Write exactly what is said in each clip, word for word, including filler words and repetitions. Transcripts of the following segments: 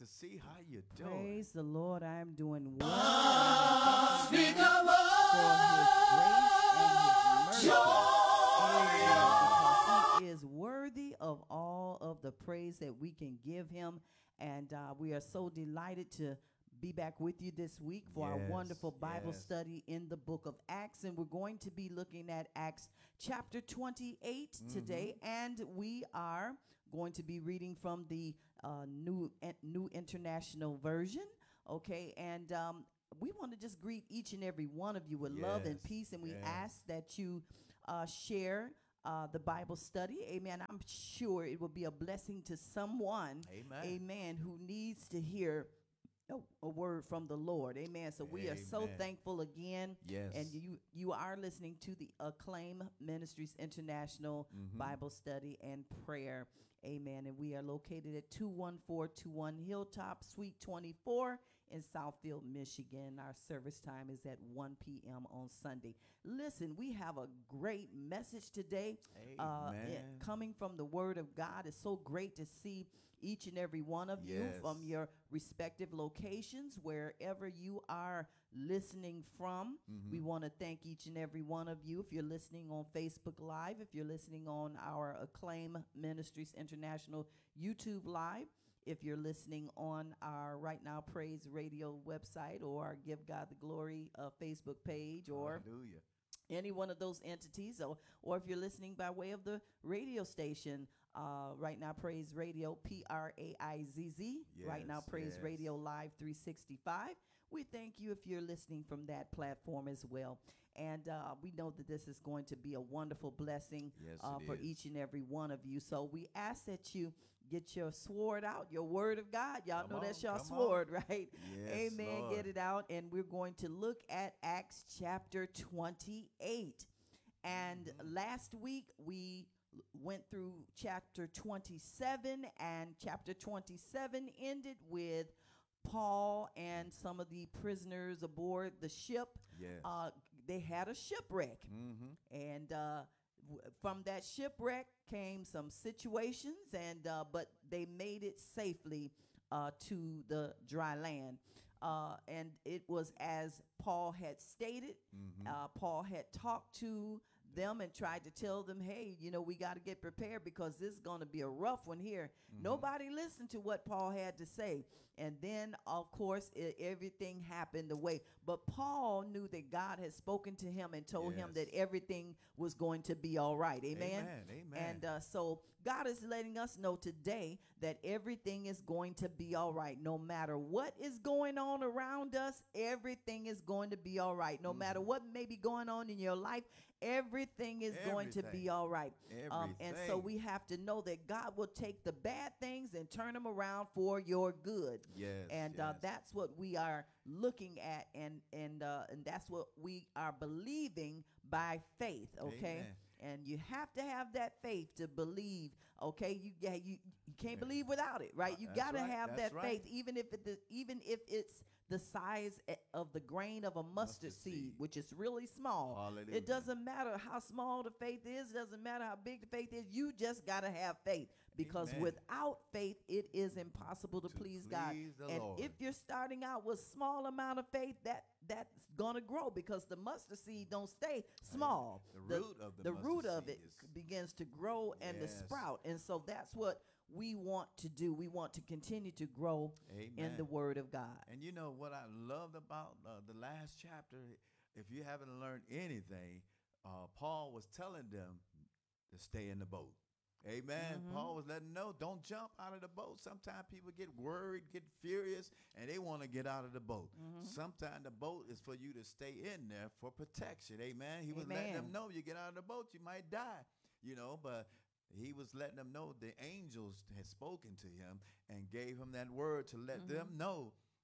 Doctor C. How you doing? Praise the Lord. I am doing well. And thank God for his grace and his mercy. Amen. Because he is worthy of all of the praise that we can give him. And uh, we are so delighted to be back with you this week for Yes, our wonderful Bible yes. study in the book of Acts. And we're going to be looking at Acts chapter twenty-eight Mhm. today. And we are going to be reading from the uh, new uh, new international version. Okay, and um, we want to just greet each and every one of you with love and Yes, peace, and we yes. ask that you uh, share uh, the Bible study. Amen. I'm sure it will be a blessing to someone. Amen. Amen. Who needs to hear a, a word from the Lord. Amen. So we are so Amen. thankful again. Yes. And you you are listening to the Acclaim Ministries International Mhm. Bible Study and Prayer. Amen. And we are located at two one four two one Hilltop, Suite twenty-four in Southfield, Michigan. Our service time is at one p.m. on Sunday. Listen, we have a great message today uh, Amen. it- coming from the Word of God. It's so great to see each and every one of you from Yes. your respective locations, wherever you are listening from. We Mhm. want to thank each and every one of you. If you're listening on Facebook Live, if you're listening on our Acclaim Ministries International YouTube Live, if you're listening on our Right Now Praise Radio website or our Give God the Glory uh, Facebook page, or Hallelujah. any one of those entities, or, or if you're listening by way of the radio station, uh, Right Now Praise Radio, P R A I Z Z, Right Now Yes, Praise yes. Radio Live three sixty-five. We thank you if you're listening from that platform as well. And uh, we know that this is going to be a wonderful blessing Yes, uh, it for is. each and every one of you. So we ask that you get your sword out, your word of God. Y'all Come know that's on, your come sword, right? Yes, Amen. Lord. Get it out. And we're going to look at Acts chapter twenty-eight. And Mhm. last week we l- went through chapter twenty-seven, and chapter twenty-seven ended with Paul and some of the prisoners aboard the ship. Yes. Uh, they had a shipwreck. Mhm. And uh, w- from that shipwreck came some situations, and uh, but they made it safely uh, to the dry land. Uh, and it was as Paul had stated. Mhm. Uh, Paul had talked to them and tried to tell them, hey, you know, we got to get prepared because this is going to be a rough one here. Mhm. Nobody listened to what Paul had to say. And then, of course, I everything happened the way. But Paul knew that God had spoken to him and told him that Yes. everything was going to be all right. Amen. Amen. Amen. And uh, so God is letting us know today that everything is going to be all right. No matter what is going on around us, everything is going to be all right. No matter Mhm. what may be going on in your life, everything is going to Everything. be all right. Um, and so Everything. we have to know that God will take the bad things and turn them around for your good. Yes. And yes. uh, that's what we are looking at, and and uh, and that's what we are believing by faith. Okay. Amen. And you have to have that faith to believe. Okay, you yeah, you you can't Yeah. believe without it, right? Uh, You that's got to right, have that's that right. faith, even if it the, even if it's the size eh, of the grain of a mustard, Mustard seed, seed. which is really small. Hallelujah. It doesn't matter how small the faith is. It doesn't matter how big the faith is. You just got to have faith, because Amen. without faith, it is impossible to, To please God. please the And Lord. if you're starting out with small amount of faith, that that's gonna grow, because the mustard seed don't stay small. The root of the the mustard root of seed it is- c- begins to grow and to Yes. sprout. And so that's what we want to do. We want to continue to grow in Amen. the Word of God. And you know what I loved about uh, the last chapter? If you haven't learned anything, uh, Paul was telling them to stay in the boat. Amen. Mhm. Paul was letting them know, don't jump out of the boat. Sometimes people get worried, get furious, and they want to get out of the boat. Mhm. Sometimes the boat is for you to stay in there for protection. Amen. He was letting them Amen. know, you get out of the boat, you might die. You know, but he was letting them know the angels had spoken to him and gave him that word to let them Mhm. know,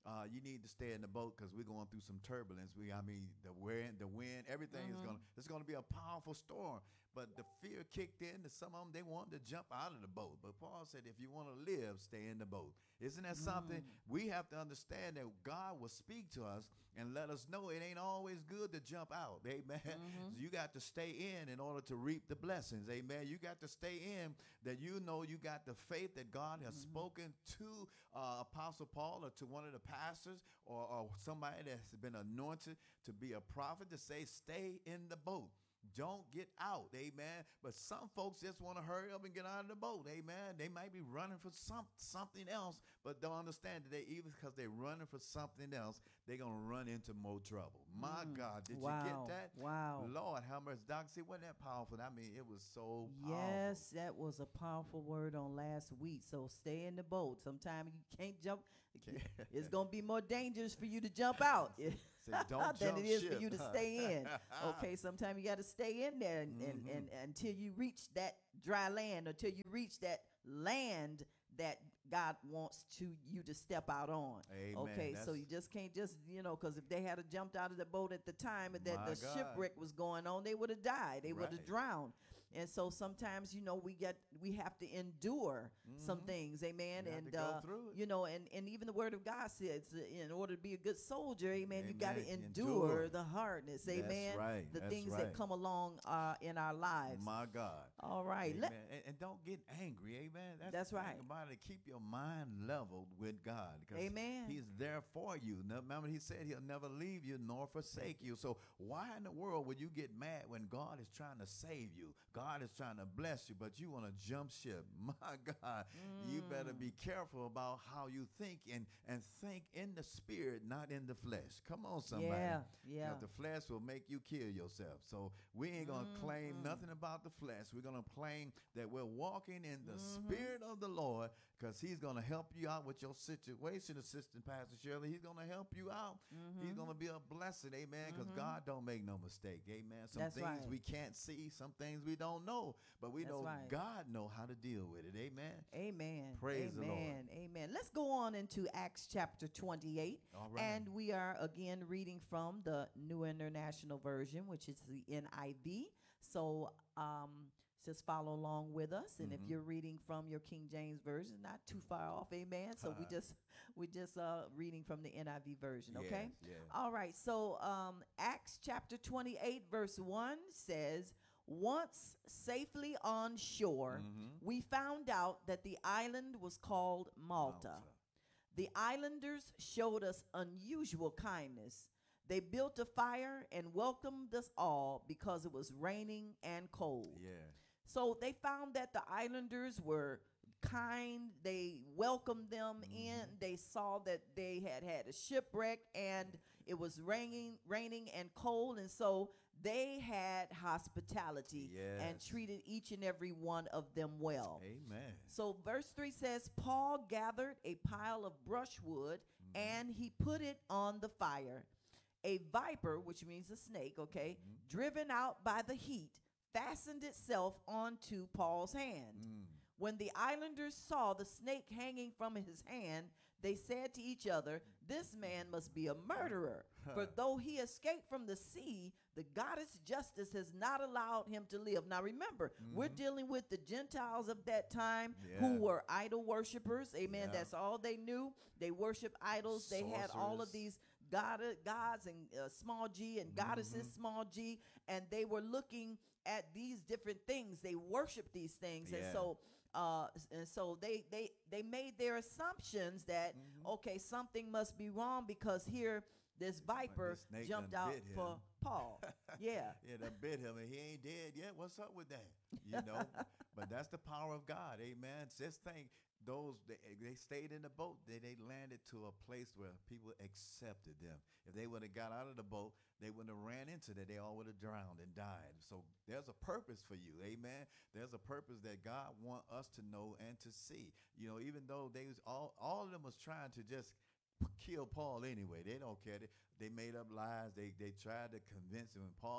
uh, you need to stay in the boat because we're going through some turbulence. We, I mean, the wind, the wind, everything is going to, it's going to be a powerful storm. But the fear kicked in to some of them. They wanted to jump out of the boat. But Paul said, if you want to live, stay in the boat. Isn't that something? We have to understand that God will speak to us and let us know it ain't always good to jump out. Amen. Mm-hmm. You got to stay in in order to reap the blessings. Amen. You got to stay in that you know you got the faith that God has Mm-hmm. spoken to uh, Apostle Paul or to one of the pastors or, or somebody that's been anointed to be a prophet to say, stay in the boat. Don't get out, amen. But some folks just want to hurry up and get out of the boat, amen. They might be running for some something else, but don't understand that they even because they're running for something else, they're gonna run into more trouble. My Mm. God, did Wow. you get that? Wow. Lord, how much, Doc? See, wasn't that powerful? I mean, it was so powerful. Yes, that was a powerful word on last week. So stay in the boat. Sometimes you can't jump. It's going to be more dangerous for you to jump out Say, don't than jump it is ship. for you to stay in. Okay, sometimes you got to stay in there and, and, Mhm. and, until you reach that dry land, until you reach that land that God wants to you to step out on. Amen. Okay, so That's- you just can't just, you know, because if they had jumped out of the boat at the time that My the God. shipwreck was going on, they would have died. They would have Right. drowned. And so sometimes, you know, we get we have to endure some Mhm. things, amen. You have And to go uh, through it. you know, and, and even the word of God says, uh, in order to be a good soldier, amen, you got to Amen. endure, Endure. the hardness, That's amen. right. The That's things right. that come along uh, in our lives. My God. All right, Amen. let, and, and don't get angry. Amen. That's, That's the thing right. about it. Keep your mind leveled with God. Because Amen. He's there for you. Now, remember, He said He'll never leave you nor forsake you. So why in the world would you get mad when God is trying to save you? God is trying to bless you, but you want to jump ship. My God. You better Mm. be careful about how you think and, and think in the spirit, not in the flesh. Come on, somebody. yeah, yeah. 'Cause the flesh will make you kill yourself. So we ain't going to claim Mhm. nothing about the flesh. We're going to claim that we're walking in the Mhm. spirit of the Lord because He's going to help you out with your situation, Assistant Pastor Shirley. He's going to help you out. He's Mhm. going to be a blessing, amen, because Mhm. God don't make no mistake, amen. Some That's things right. we can't see, some things we don't know, but we That's know right. God know how to deal with it, amen. Amen. Praise the Lord. Amen. Amen. Let's go on into Acts chapter twenty-eight. All right. And we are again reading from the New International Version, which is the N I V. So um, just follow along with us. And if Mhm. you're reading from your King James Version, not too far off, amen. So we just we just uh, reading from the N I V version, okay? Yes, yes. All right. So um, Acts chapter twenty-eight, verse one says, once safely on shore, Mhm. we found out that the island was called Malta. The islanders showed us unusual kindness. They built a fire and welcomed us all because it was raining and cold. Yeah. So they found that the islanders were kind. They welcomed them in. Mhm. They saw that they had had a shipwreck and it was raining, raining and cold. And so they had hospitality and Yes. treated each and every one of them well. Amen. So verse three says, Paul gathered a pile of brushwood Mhm. and he put it on the fire. A viper, which means a snake, okay, Mhm. driven out by the heat, fastened itself onto Paul's hand. Mm. When the islanders saw the snake hanging from his hand, they said to each other, this man must be a murderer. For though he escaped from the sea, the goddess Justice has not allowed him to live. Now remember, we're Mhm. dealing with the Gentiles of that time Yeah. who were idol worshipers. Amen. Yeah. That's all they knew. They worship idols. They had all of Sorcerers. these god, gods and uh, small g and goddesses Mhm. small g, and they were looking at these different things. They worship these things. And Yeah. so uh, s- and so they they they made their assumptions that Mhm. okay, something must be wrong because here this viper this snake jumped done out bit him. for Paul. Yeah. Yeah, that bit him and he ain't dead yet. What's up with that? You know? But that's the power of God. Amen. Just think those they, they stayed in the boat. They they landed to a place where people accepted them. If they would have got out of the boat, they wouldn't have ran into that. They all would have drowned and died. So there's a purpose for you. Amen. There's a purpose that God want us to know and to see. You know, even though they was all all of them was trying to just kill Paul anyway. They don't care. They, they made up lies. They they tried to convince him. And Paul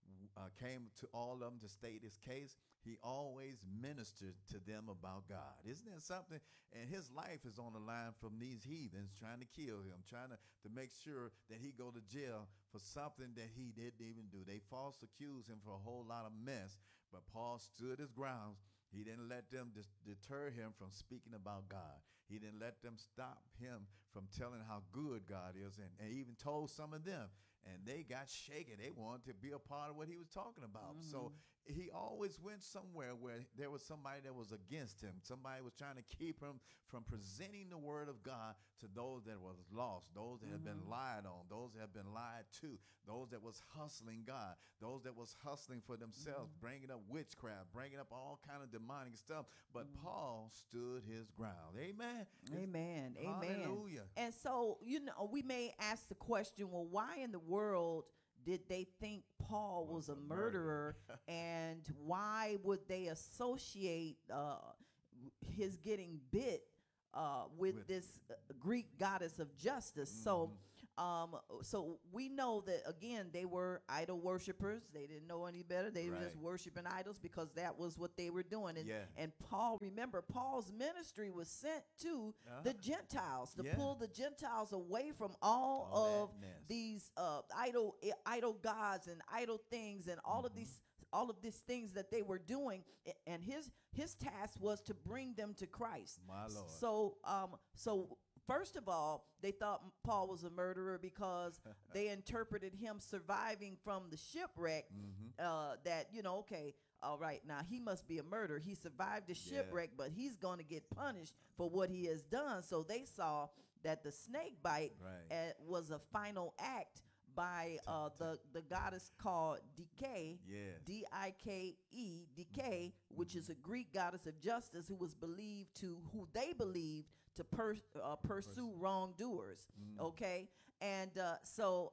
uh, came to all of them to state his case, he always ministered to them about God. Isn't that something? And his life is on the line from these heathens trying to kill him, trying to, to make sure that he go to jail for something that he didn't even do. They false accused him for a whole lot of mess, but Paul stood his grounds. He didn't let them dis- deter him from speaking about God. He didn't let them stop him from telling how good God is, and, and even told some of them. And they got shaken. They wanted to be a part of what he was talking about. Mm-hmm. So he always went somewhere where there was somebody that was against him. Somebody was trying to keep him from presenting the word of God to those that was lost, those that mm-hmm. had been lied on, those that had been lied to, those that was hustling God, those that was hustling for themselves, mm-hmm. bringing up witchcraft, bringing up all kind of demonic stuff. But mm-hmm. Paul stood his ground. Amen. Amen. It's, Amen. Hallelujah. And so, you know, we may ask the question, well, why in the world did they think Paul was, was a murderer? And why would they associate uh, his getting bit uh, with, with this uh, Greek goddess of justice? Mm-hmm. So um, so we know that, again, they were idol worshipers. They didn't know any better. They right. were just worshiping idols because that was what they were doing. And, yeah. and Paul, remember, Paul's ministry was sent to uh-huh. the Gentiles, to yeah. pull the Gentiles away from all, all of these uh, idol idol gods and idol things and all mm-hmm. of these all of these things that they were doing. And his his task was to bring them to Christ. My Lord. So um so first of all, they thought Paul was a murderer because they interpreted him surviving from the shipwreck, mm-hmm. uh, that, you know, okay, all right, now he must be a murderer. He survived the shipwreck, yeah. but he's going to get punished for what he has done. So they saw that the snake bite right. uh, was a final act by uh, the, the goddess called Dike, yes. D I K E, Dike, mm-hmm. which is a Greek goddess of justice who was believed to, who they believed to per, uh, pursue wrongdoers, mm. okay? And uh, so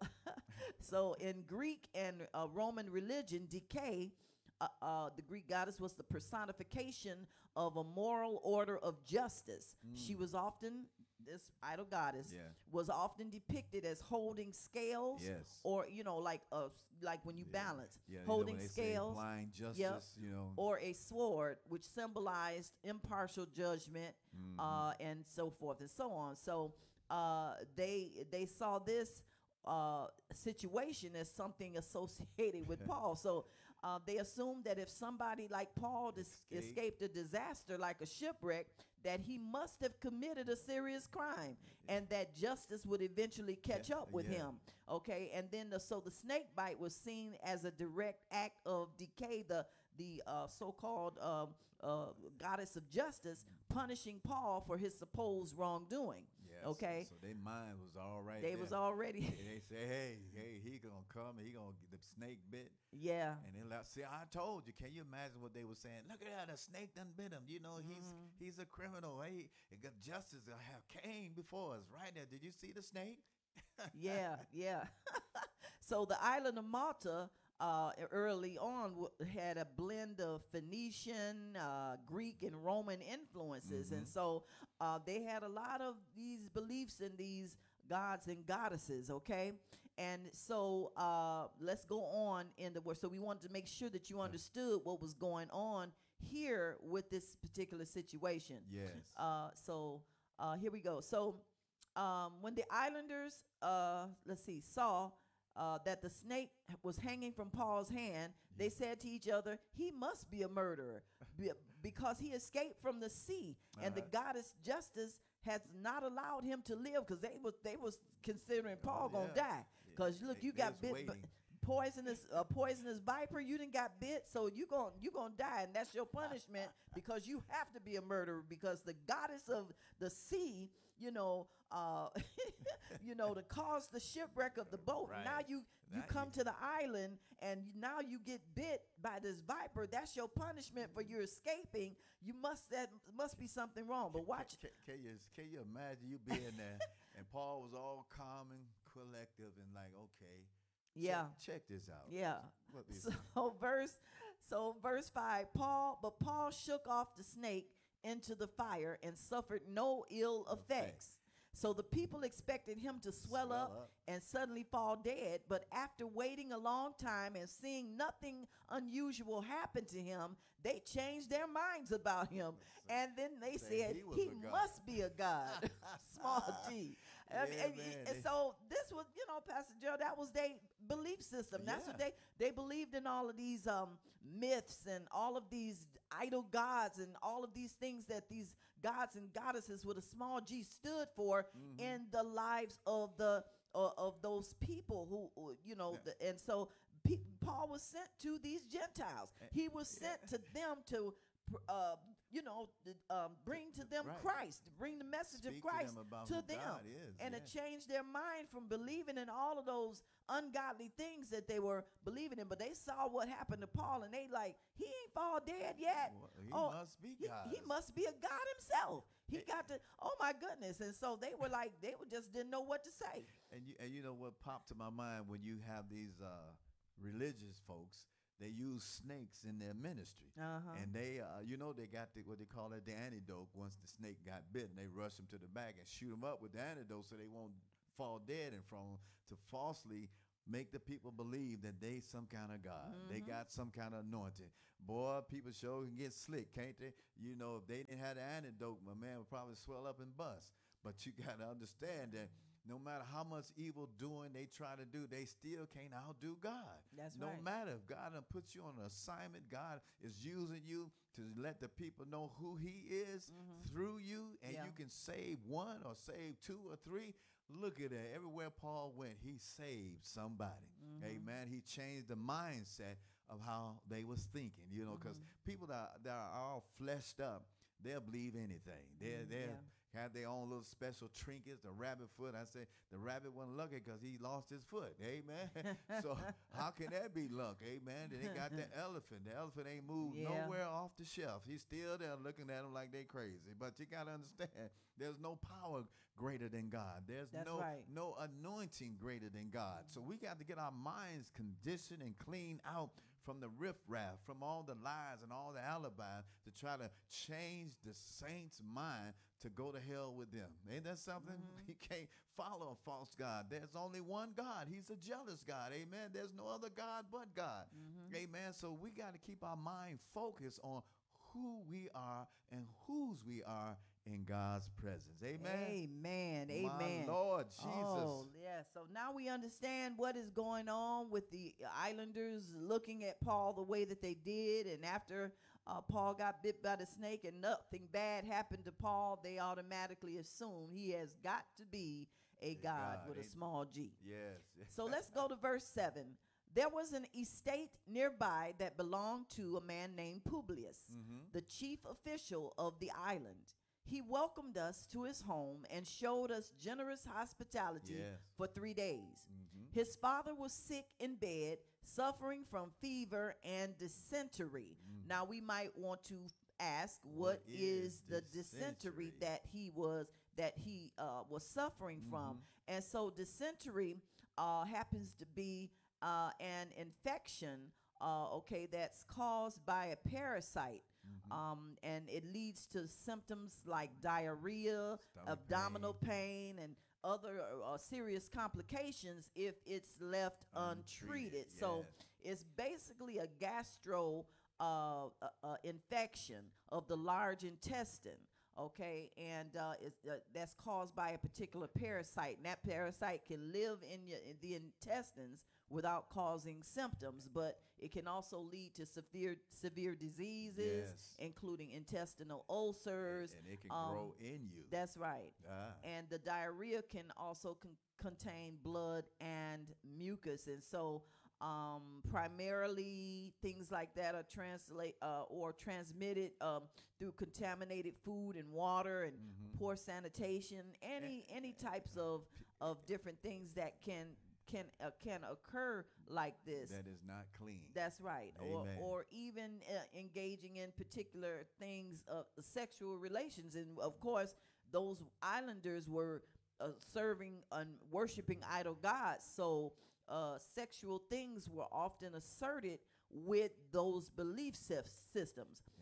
so in Greek and uh, Roman religion, Dike, uh, uh, the Greek goddess, was the personification of a moral order of justice. Mm. She was often, this idol goddess, yeah. was often depicted as holding scales, yes. or, you know, like uh, like when you yeah. balance, yeah, holding you know, scales, blind justice, yep. you know, or a sword, which symbolized impartial judgment, mm-hmm. uh, and so forth and so on. So uh, they they saw this uh, situation as something associated with Paul. So uh, they assumed that if somebody like Paul dis- Escape. escaped a disaster like a shipwreck, that he must have committed a serious crime, and that justice would eventually catch yeah, up with yeah. him. Okay, and then the, so the snake bite was seen as a direct act of decay, the the uh, so-called uh, uh, goddess of justice, punishing Paul for his supposed wrongdoing. Yes. Okay, so their mind was all right. They there. was already. They say, hey, hey, he gonna come and he gonna get the snake bit. Yeah. And they like, see, I told you. Can you imagine what they were saying? Look at that, a snake done bit him. You know, he's mm-hmm. he's a criminal. Hey, it got justice have came before us right there. Did you see the snake? yeah, yeah. So the island of Malta, uh, early on, w- had a blend of Phoenician, uh, Greek, and Roman influences, mm-hmm. and so uh, they had a lot of these beliefs in these gods and goddesses. Okay, and so uh, let's go on in the word. So we wanted to make sure that you understood what was going on here with this particular situation. Yes. Uh, so uh, here we go. So. Um, when the islanders, uh, let's see, saw uh, that the snake was hanging from Paul's hand, they said to each other, he must be a murderer be- because he escaped from the sea, uh-huh. and the goddess Justice has not allowed him to live, because they was they was considering Paul oh, yeah. gonna die. Because yeah. look, they, you got bit. B- poisonous uh, poisonous viper, you didn't got bit, so you gon' you gonna die, and that's your punishment because you have to be a murderer, because the goddess of the sea, you know, uh, you know, to cause the shipwreck of the boat. Right. Now you you now come you. to the island, and you, now you get bit by this viper. That's your punishment for your escaping. You must that must be something wrong. But watch. Can, can, can you can you imagine you being there and Paul was all calm and collective and like, okay. Yeah. Check, check this out. Yeah. So verse so verse five, Paul, but Paul shook off the snake into the fire and suffered no ill effects. So the people expected him to swell, Swell up, up. and suddenly fall dead. But after waiting a long time and seeing nothing unusual happen to him, they changed their minds about him. And then they Say said, he was he a god." must be a god. Small g. I mean, Yeah, and, man, and they- so this was, you know, Pastor Joe, that was their belief system. That's what Yeah. they, they believed in, all of these um, myths and all of these idol gods and all of these things that these gods and goddesses with a small g stood for Mhm. in the lives of the uh, of those people who, who, you know, Yeah. the, and so Pe- Paul was sent to these Gentiles. And- He was yeah. sent to them to, pr- uh, you know, th- um, bring to them Right. Christ, to bring the message Speak of Christ to them about to who them, God is. and yeah. to change their mind from believing in all of those ungodly things that they were believing in. But they saw what happened to Paul, and they like, he ain't fall dead yet. Well, he Oh, must be He, God. he must be a God himself. He Eh, got to, oh my goodness. And so they were like, they were just didn't know what to say. And you, and you know what popped to my mind when you have these uh, religious folks, they use snakes in their ministry. Uh-huh. And they, uh, you know, they got the, what they call it, the antidote. Once the snake got bitten, they rush him to the back and shoot him up with the antidote so they won't fall dead in front of 'em, to falsely make the people believe that they some kind of God. They Mhm. got some kind of anointing. Boy, people sure can get slick, can't they? You know, if they didn't have the antidote, my man would probably swell up and bust. But you got to understand that no matter how much evil doing they try to do, they still can't outdo God. That's no right. matter if God done put you on an assignment, God is using you to let the people know who he is Mhm. through you, and Yeah. you can save one or save two or three. Look at that. Everywhere Paul went, he saved somebody. Mhm. Amen. He changed the mindset of how they was thinking, you know, because Mhm. people that, that are all fleshed up, they'll believe anything. They're, Mhm, they're yeah. have their own little special trinkets. The rabbit foot, I say the rabbit wasn't lucky because he lost his foot. Amen. So how can that be luck? Amen. Then they got the elephant. The elephant ain't moved Yeah. nowhere off the shelf. He's still there looking at them like they crazy. But you got to understand, there's no power greater than God. There's That's no right. no anointing greater than God. So we got to get our minds conditioned and cleaned out from the riffraff, from all the lies and all the alibis to try to change the saint's mind to go to hell with them. Ain't that something? Mhm. You can't follow a false God. There's only one God. He's a jealous God. Amen. There's no other God but God. Mhm. Amen. So we got to keep our mind focused on who we are and whose we are in God's presence. Amen. Amen. My Amen. Lord Jesus. Oh, yeah. So now we understand what is going on with the islanders looking at Paul the way that they did. And after uh, Paul got bit by the snake and nothing bad happened to Paul, they automatically assume he has got to be a A God, God, with a ain't- small g. Yes. So let's go to verse seven. There was an estate nearby that belonged to a man named Publius, Mm-hmm. the chief official of the island. He welcomed us to his home and showed us generous hospitality Yes. for three days. Mm-hmm. His father was sick in bed, suffering from fever and dysentery. Mm. Now we might want to ask, What what is, is the dysentery dysentery? that he was that he uh, was suffering from? Mhm. And so dysentery uh, happens to be uh, an infection, uh, okay, that's caused by a parasite. Mhm. Um, and it leads to symptoms like diarrhea, Stomach abdominal pain. pain, and other uh, serious complications if it's left Untreated, untreated. So yes. it's basically a gastro uh, uh, uh, infection of the large intestine. Okay, and uh, it's, uh, that's caused by a particular parasite, and that parasite can live in, your, in the intestines without causing symptoms, but it can also lead to severe severe diseases, Yes. including intestinal ulcers. And it can um, grow in you. That's right. Ah. And the diarrhea can also con- contain blood and mucus, and so um, primarily things like that are translate uh, or transmitted um, through contaminated food and water and Mhm. poor sanitation. Any any types of of different things that can can uh, can occur like this. That is not clean. That's right. Or Amen. or even uh, engaging in particular things of sexual relations. And of course, those islanders were uh, serving and worshiping idol gods. So uh, sexual things were often asserted with those belief sys- systems. And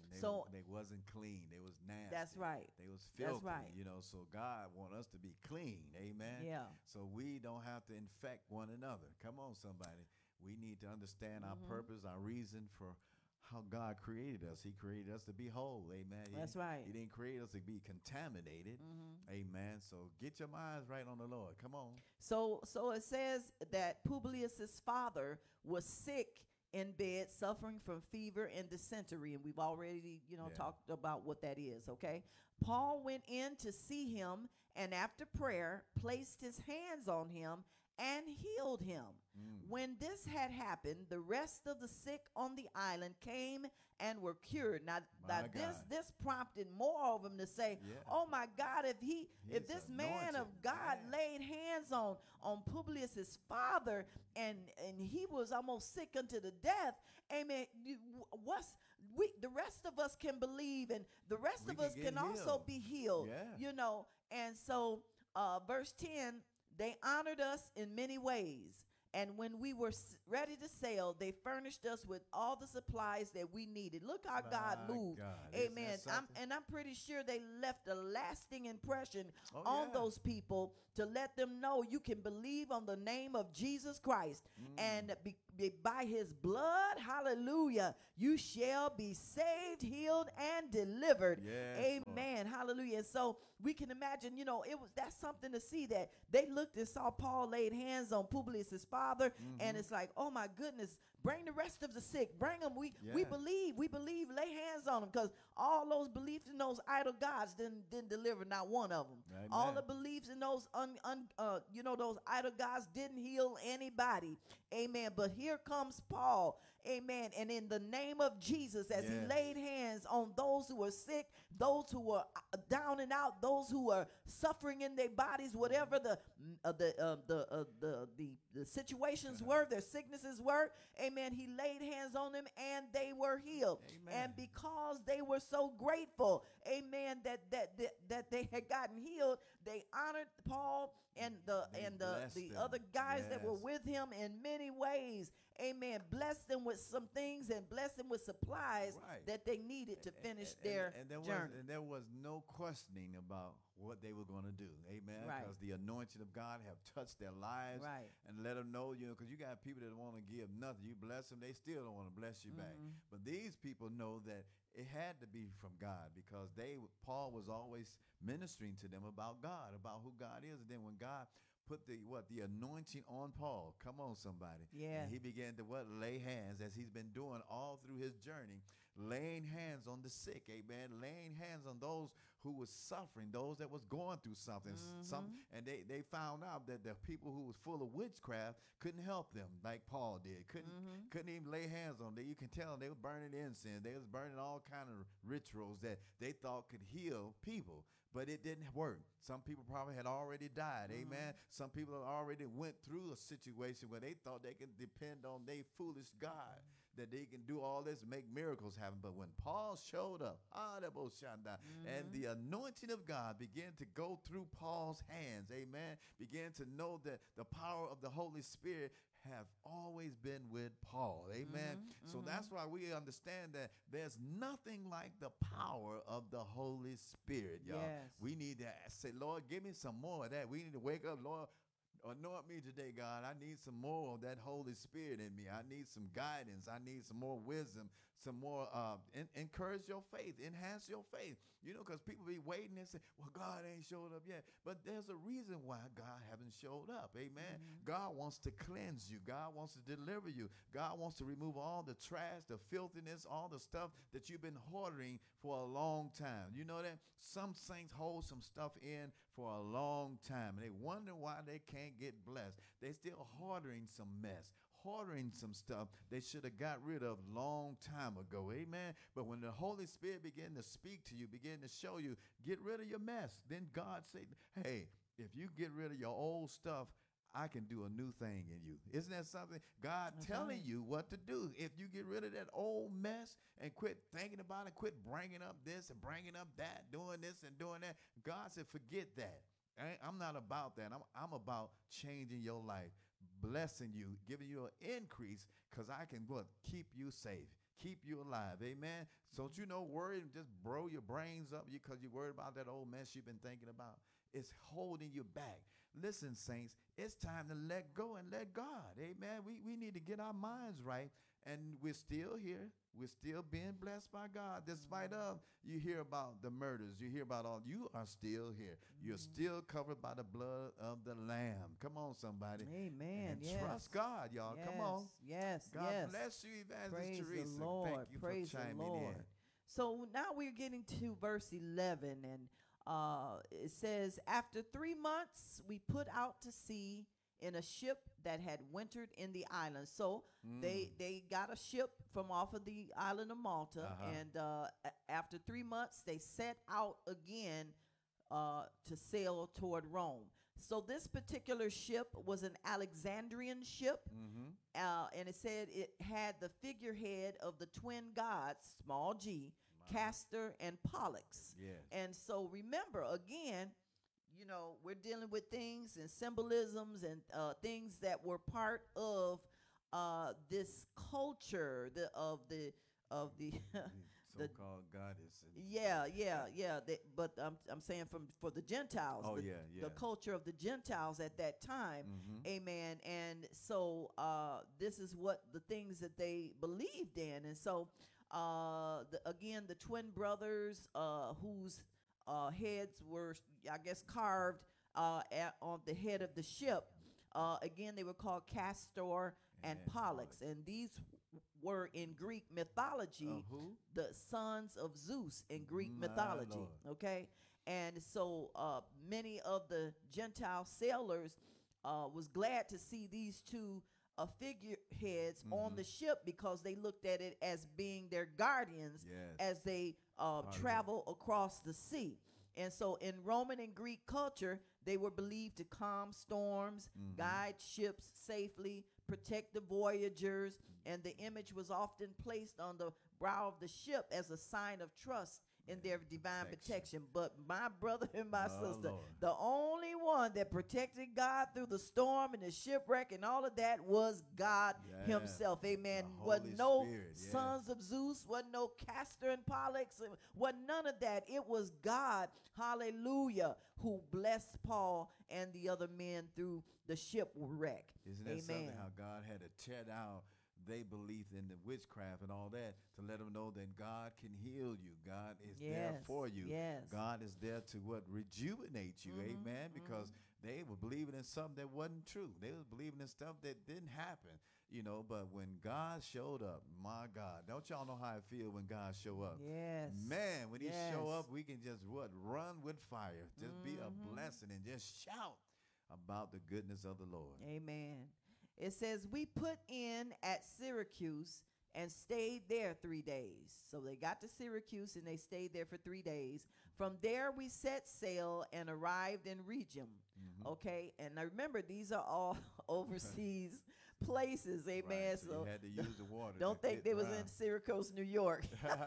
They, So they wasn't clean. They was nasty. that's right. They was filthy. That's right. You know, so God want us to be clean. Amen. Yeah. So we don't have to infect one another. Come on, somebody. We need to understand our Mhm. purpose, our reason for how God created us. He created us to be whole. Amen. He, That's right. He didn't create us to be contaminated. Mhm. Amen. So get your minds right on the Lord. Come on. So so it says that Publius's father was sick in bed, suffering from fever and dysentery, and we've already, you know, Yeah. talked about what that is. Okay. Paul went in to see him, and after prayer, placed his hands on him and healed him. Mm. When this had happened, the rest of the sick on the island came and were cured. Now, My now this God. this prompted more of them to say, Yeah. "Oh my God! If he, if He's this man of anointed. God Yeah. laid hands on on Publius's father, and and he was almost sick unto the death, amen. You, what's we? The rest of us can believe, and the rest We of can us get can also healed. be healed. Yeah. You know, and so uh, verse ten, they honored us in many ways. And when we were s- ready to sail, they furnished us with all the supplies that we needed. Look how God My moved. God. Isn't that Amen. I'm, something? and I'm pretty sure they left a lasting impression Oh, on yeah. those people to let them know you can believe on the name of Jesus Christ. Mm. And be, be- by his blood, hallelujah, you shall be saved, healed, and delivered. Yes, Lord. Amen. Hallelujah. And so we can imagine, you know, it was that's something to see that they looked and saw Paul laid hands on Publius' father, and Mhm. it's like, oh my goodness, bring the rest of the sick, bring them. We we Yeah. believe, we believe, lay hands on them, because all those beliefs in those idol gods didn't didn't deliver not one of them. All Amen. the beliefs in those un, un uh you know those idol gods didn't heal anybody. Amen. But here comes Paul. Amen. And in the name of Jesus, as he Yes. laid hands on those who were sick, those who were uh, down and out, those who were suffering in their bodies, whatever the mm, uh, the uh, the, uh, the the the situations were, their sicknesses were. Amen. He laid hands on them and they were healed. Amen. And because they were so grateful, amen, that that that, that they had gotten healed, they honored Paul and the They and the blessed the them. other guys that were Yes. with him in many ways. Amen. Bless them with some things and bless them with supplies Right. that they needed to And- finish and, their and, and there journey. Was, and there was no questioning about what they were going to do. Amen. Right. Because the anointing of God have touched their lives. Right. And let them know, you know, because you got people that want to give nothing. You bless them, they still don't want to bless you back. Mhm. But these people know that it had to be from God, because they Paul was always ministering to them about God, about who God is. And then when God put the what the anointing on Paul, come on somebody, Yeah. and he began to what lay hands, as he's been doing all through his journey, laying hands on the sick, amen, laying hands on those who was suffering, those that was going through something, s- some, Mhm. and they they found out that the people who was full of witchcraft couldn't help them like Paul did, couldn't Mhm. couldn't even lay hands on them. You can tell they were burning incense, they was burning all kind of rituals that they thought could heal people. But it didn't work. Some people probably had already died. Mhm. Amen. Some people had already went through a situation where they thought they could depend on their foolish God, that they can do all this, make miracles happen. But when Paul showed up, ah, that boy shanda, and Mhm. the anointing of God began to go through Paul's hands, amen, began to know that the power of the Holy Spirit have always been with Paul. Amen. Mhm, So mhm. that's why we understand that there's nothing like the power of the Holy Spirit, y'all. Yes. We need to say, Lord, give me some more of that. We need to wake up, Lord. Anoint me today, God. I need some more of that Holy Spirit in me. I need some guidance. I need some more wisdom, some more uh, en- encourage your faith, enhance your faith. You know, because people be waiting and say, well, God ain't showed up yet. But there's a reason why God haven't showed up. Amen. Mhm. God wants to cleanse you. God wants to deliver you. God wants to remove all the trash, the filthiness, all the stuff that you've been hoarding for a long time. You know that? Some saints hold some stuff in for a long time, and they wonder why they can't get blessed. They still hoarding some mess, hoarding some stuff they should have got rid of long time ago. Amen. But when the Holy Spirit began to speak to you, begin to show you, get rid of your mess, then God said, hey, if you get rid of your old stuff, I can do a new thing in you. Isn't that something? God That's telling right. you what to do. If you get rid of that old mess and quit thinking about it, quit bringing up this and bringing up that, doing this and doing that, God said, forget that. I ain't- I'm not about that. I'm, I'm about changing your life, blessing you, giving you an increase, because I can what, keep you safe, keep you alive. Amen. So don't you know, worry and just blow your brains up because you're worried about that old mess you've been thinking about. It's holding you back. Listen, saints, it's time to let go and let God. Amen. We, we need to get our minds right. And we're still here. We're still being blessed by God. Despite Mm-hmm. of, you hear about the murders. You hear about all. You are still here. Mm-hmm. You're still covered by the blood of the Lamb. Come on, somebody. Amen. And yes. trust God, y'all. Yes. Come on. Yes. God yes. bless you, Evangelist Praise Teresa. the Lord. Thank you Praise for chiming the Lord. in. So now we're getting to verse eleven, and uh, it says, after three months, we put out to sea in a ship that had wintered in the island. So Mm. they they got a ship from off of the island of Malta, Uh-huh. and uh, a- after three months, they set out again uh, to sail toward Rome. So this particular ship was an Alexandrian ship, Mm-hmm. uh, and it said it had the figurehead of the twin gods, small g, Castor and Pollux. Yes. And so remember, again, you know, we're dealing with things and symbolisms and uh, things that were part of uh, this culture the, of the of the the So-called goddess. and- yeah yeah yeah. They, but I'm I'm saying from for the Gentiles, Oh, the, yeah, yeah. the culture of the Gentiles at that time. Mhm. Amen. And so uh, this is what the things that they believed in. And so uh, the, again, the twin brothers uh, whose uh, heads were, I guess, carved uh, at, on the head of the ship. Uh, again, they were called Castor and And Pollux. Pollux. And these w- were in Greek mythology Of who? the sons of Zeus in Greek My mythology. Lord. Okay, and so uh, many of the Gentile sailors uh, was glad to see these two uh, figureheads on Mhm. the ship because they looked at it as being their guardians Yes. as they uh, Part of it. travel across the sea. And so in Roman and Greek culture, they were believed to calm storms, Mhm. guide ships safely, protect the voyagers, and the image was often placed on the brow of the ship as a sign of trust in Yeah, their divine protection. protection. But my brother and my Oh, sister, Lord. the only one that protected God through the storm and the shipwreck and all of that was God Yeah, himself. Amen. the Wasn't Holy no Spirit, yes. sons of Zeus, wasn't no Castor and Pollux, it wasn't none of that. It was God, hallelujah, who blessed Paul and the other men through the shipwreck. Isn't that Amen. something how God had to tear down their belief in the witchcraft and all that to let them know that God can heal you. God is there Yes, for you. yes. God is there to what? Rejuvenate you. Mhm, Amen. Because they were believing in something that wasn't true. They were believing in stuff that didn't happen. You know, but when God showed up, my God, don't y'all know how I feel when God show up? Yes. Man, when he show Yes. up, we can just what? Run with fire. Just be a Mhm. blessing and just shout about the goodness of the Lord. Amen. It says, we put in at Syracuse and stayed there three days. So they got to Syracuse and they stayed there for three days. From there, we set sail and arrived in Rhegium. Mhm. Okay. And I remember, these are all overseas places. Amen. Right, so, you had to use the water. Don't to think get they was around. in Syracuse, New York.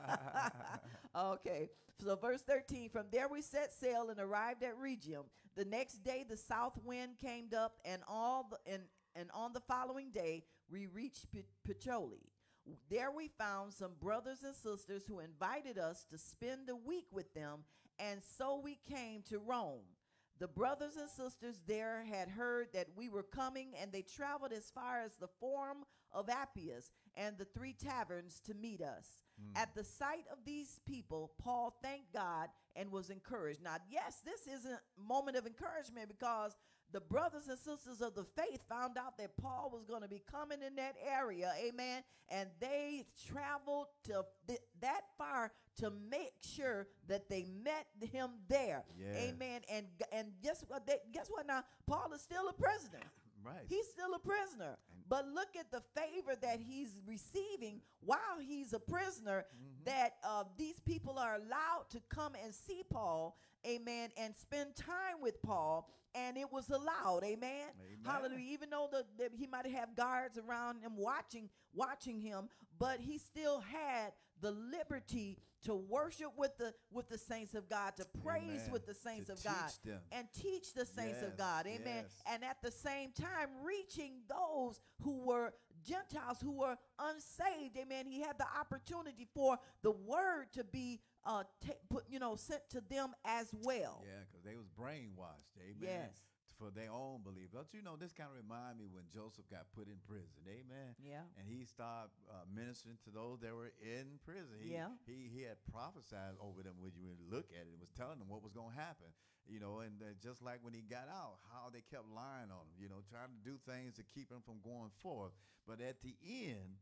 Okay. So verse thirteen, from there we set sail and arrived at Rhegium. The next day the south wind came up, and all the and, and on the following day we reached P- Puteoli. There we found some brothers and sisters who invited us to spend the week with them, and so we came to Rome. The brothers and sisters there had heard that we were coming, and they traveled as far as the Forum of Appius and the Three Taverns to meet us. Mm. At the sight of these people, Paul thanked God and was encouraged. Now, yes, this is a moment of encouragement because the brothers and sisters of the faith found out that Paul was going to be coming in that area, amen, and they traveled to th- that far to make sure that they met him there, Yes. amen. And and guess what? They, guess what? Now Paul is still a prisoner. Right. He's still a prisoner. And- But look at the favor that he's receiving while he's a prisoner, Mhm. that uh, these people are allowed to come and see Paul, amen, and spend time with Paul, and it was allowed, amen. Amen. Hallelujah. Even though the, the, he might have guards around him watching, watching him, but he still had the liberty to worship with the with the saints of God, to praise Amen. with the saints To of God, teach them. and teach the saints Yes, of God. Amen. yes. And at the same time, reaching those who were Gentiles, who were unsaved. Amen. He had the opportunity for the word to be uh ta- put, you know, sent to them as well. Yeah, because they was brainwashed. Amen. Yes. For their own belief. Don't you know, this kind of remind me when Joseph got put in prison. Amen. Yeah. And he started uh, ministering to those that were in prison. He, Yeah. He he had prophesied over them when you really look at it. It was telling them what was going to happen. You know, and uh, just like when he got out, how they kept lying on him, you know, trying to do things to keep him from going forth. But at the end,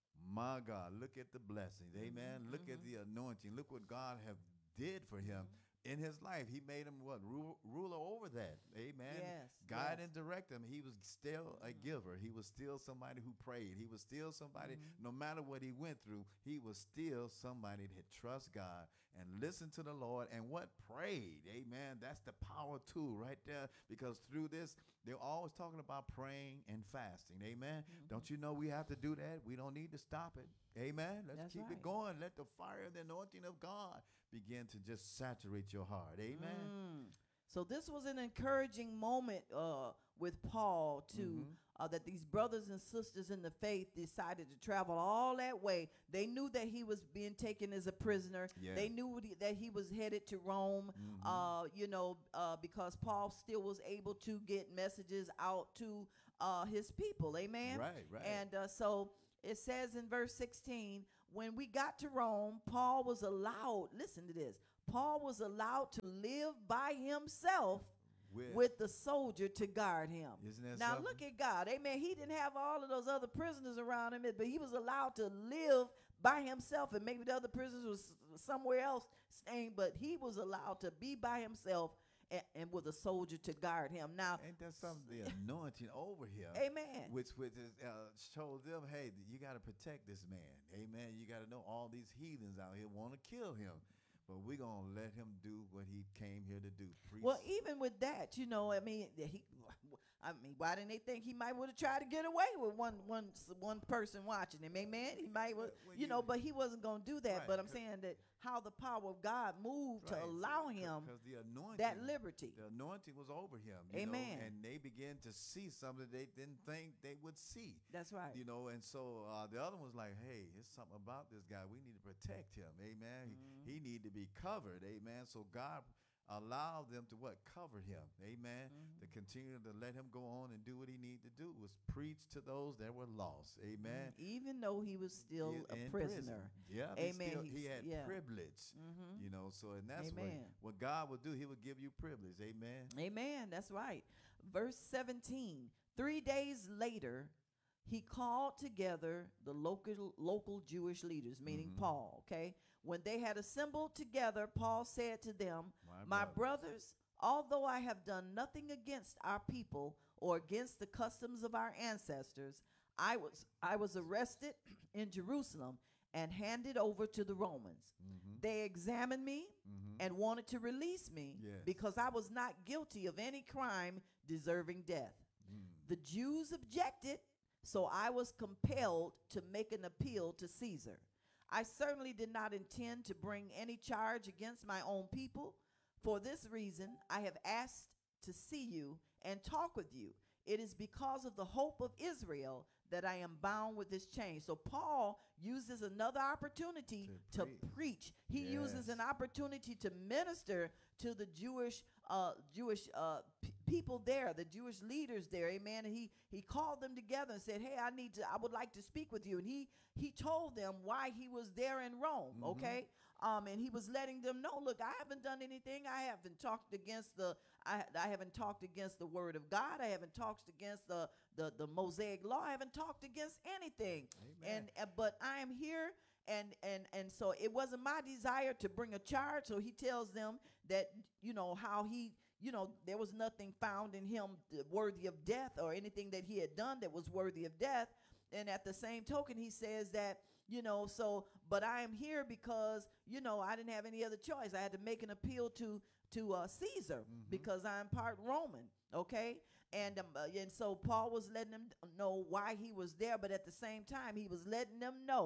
my God, look at the blessings. Amen. Mm-hmm. Look at the anointing. Look what God have did for him. Mm-hmm. In his life, he made him what ru- ruler over that. Amen. Yes, Guide yes. and direct him. He was still a giver. He was still somebody who prayed. He was still somebody. Mm-hmm. No matter what he went through, he was still somebody that trust God and listen to the Lord and what prayed. Amen. That's the power tool right there. Because through this, they're always talking about praying and fasting. Amen. Mm-hmm. Don't you know we have to do that? We don't need to stop it. Amen. Let's That's keep right. it going. Let the fire and the anointing of God begin to just saturate your heart. Amen. Mm. So this was an encouraging moment uh, with Paul to Mhm. uh, that these brothers and sisters in the faith decided to travel all that way. They knew that he was being taken as a prisoner. Yeah. They knew what he- that he was headed to Rome. Mhm. Uh, you know, uh, because Paul still was able to get messages out to uh, his people. Amen. Right, right. And uh, so it says in verse sixteen, when we got to Rome, Paul was allowed, listen to this, Paul was allowed to live by himself With, with the soldier to guard him. Isn't that Now something? look at God. Amen. He didn't have all of those other prisoners around him, but he was allowed to live by himself, and maybe the other prisoners was somewhere else staying, but he was allowed to be by himself and, and with a soldier to guard him. Now, Ain't that something? The anointing over here. amen. Which, which is, uh, showed them, hey, you got to protect this man. Amen. You got to know all these heathens out here want to kill him. But we're going to let him do what he came here to do. Preach. Well, even with that, you know, I mean, he, I mean, why didn't they think he might would have tried to get away with one, one, one person watching him? Amen. He might, would, Well, you you- know, but he wasn't going to do that. Right, But I'm 'cause- saying that how the power of God moved to Right, allow see, him 'cause the anointing, that liberty. The anointing was over him. You Amen. Know, and they began to see something they didn't think they would see. That's right. You know, and so uh, the other one was like, hey, there's something about this guy. We need to protect him. Amen. Mhm. He, he need to be covered. Amen. So God allowed them to what? Cover him. Amen. Mhm. To continue to let him go on and do what he needed to do was preach to those that were lost. Amen. Even though he was still In- a in prisoner. prison. Yeah. Amen. He, still, He's- he had yeah. privilege. Mhm. You know, so and that's Amen. what, what God would do. He would give you privilege. Amen. Amen. That's right. Verse seventeen. Three days later, he called together the local local Jewish leaders, meaning Mhm. Paul. Okay. When they had assembled together, Paul said to them, My My brothers, although I have done nothing against our people or against the customs of our ancestors, I was I was arrested in Jerusalem and handed over to the Romans. Mhm. They examined me Mhm. and wanted to release me Yes. because I was not guilty of any crime deserving death. Mm. The Jews objected, so I was compelled to make an appeal to Caesar. I certainly did not intend to bring any charge against my own people. For this reason, I have asked to see you and talk with you. It is because of the hope of Israel that I am bound with this chain. So Paul uses another opportunity To to, preach. preach. He uses Yes. an opportunity to minister to the Jewish uh, Jewish uh, p- people there, the Jewish leaders there. Amen. And he he called them together and said, "Hey, I need to. I would like to speak with you." And he he told them why he was there in Rome. Mhm. Okay. Um, and he was letting them know, look, I haven't done anything. I haven't talked against the, I, I haven't talked against the word of God. I haven't talked against the, the, the Mosaic law. I haven't talked against anything. Amen. And, uh, but I am here. And, and, and so it wasn't my desire to bring a charge. So he tells them that, you know, how he, you know, there was nothing found in him worthy of death or anything that he had done that was worthy of death. And at the same token, he says that, you know, so, but I am here because, you know, I didn't have any other choice. I had to make an appeal to, to uh, Caesar Mhm. because I'm part Roman, okay? And, um, uh, and so Paul was letting them know why he was there, but at the same time, he was letting them know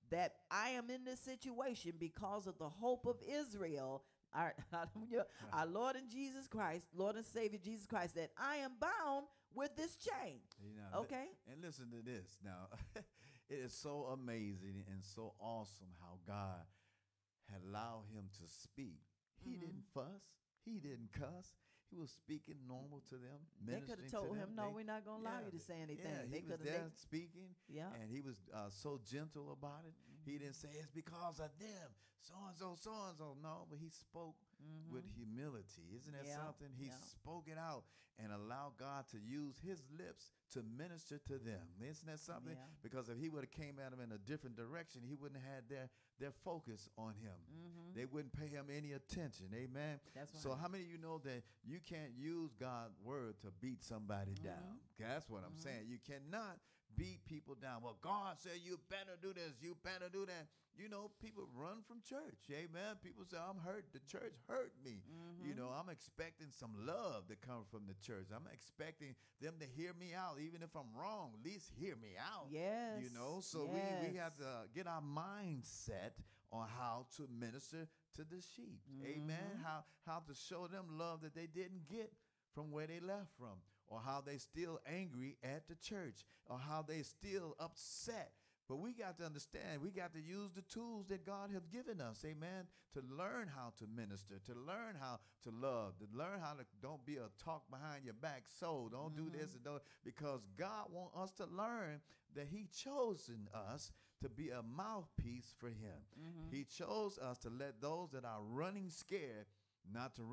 that I am in this situation because of the hope of Israel, our, our Lord and Jesus Christ, Lord and Savior Jesus Christ, that I am bound with this chain. You know, Okay. li- and listen to this now. It is so amazing and so awesome how God had allowed him to speak. He Mhm. didn't fuss. He didn't cuss. He was speaking normal to them. They could have ministering to told them. him, no, They- we're not going to allow yeah, you to say anything. Yeah, they he was coulda- there they- speaking, yeah. and he was uh, so gentle about it. He Mhm. didn't say it's because of them, so and so, so and so. No, but he spoke Mhm. with humility. Isn't that Yeah, something? He yeah. spoke it out and allowed God to use his lips to minister to them. Isn't that something? Yeah. Because if he would have came at them in a different direction, he wouldn't have had their, their focus on him. Mhm. They wouldn't pay him any attention. Amen. That's right. So how many of you know that you can't use God's word to beat somebody Mhm. down? That's what I'm Mhm. saying. You cannot beat people down. Well, God said you better do this, you better do that. You know, people run from church. Amen. People say, I'm hurt. The church hurt me. You know, I'm expecting some love to come from the church. I'm expecting them to hear me out. Even if I'm wrong, at least hear me out. Yes. You know, so we, we have yes. to get our mindset on how to minister to the sheep. Amen. Mhm. How how to show them love that they didn't get from where they left from, or how they still angry at the church, or how they still upset. But we got to understand, we got to use the tools that God has given us, amen, to learn how to minister, to learn how to love, to learn how to don't be a talk behind your back soul. Don't do this and don't, because God wants us to learn that he chosen us to be a mouthpiece for him. Mhm. He chose us to let those that are running scared not to